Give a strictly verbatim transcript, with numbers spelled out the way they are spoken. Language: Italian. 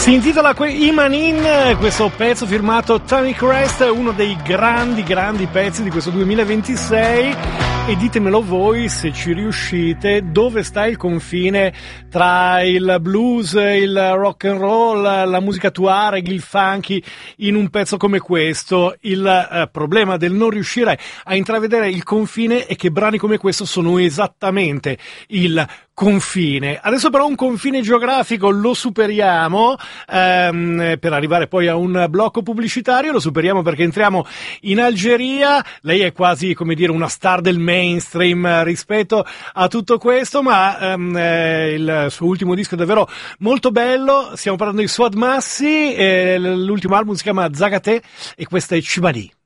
Si intitola Imanin, questo pezzo firmato Tony Crest, uno dei grandi grandi pezzi di questo duemilaventisei. E ditemelo voi se ci riuscite, dove sta il confine tra il blues, il rock and roll, la musica tuareg, il funky in un pezzo come questo. Il eh, problema del non riuscire a intravedere il confine è che brani come questo sono esattamente il confine. Adesso però un confine geografico lo superiamo ehm, per arrivare poi a un blocco pubblicitario. Lo superiamo perché entriamo in Algeria. Lei è quasi, come dire, una star del mainstream rispetto a tutto questo, ma ehm, eh, il suo ultimo disco è davvero molto bello. Stiamo parlando di Souad Massi, eh, l'ultimo album si chiama Zagaté e questa è Chibali.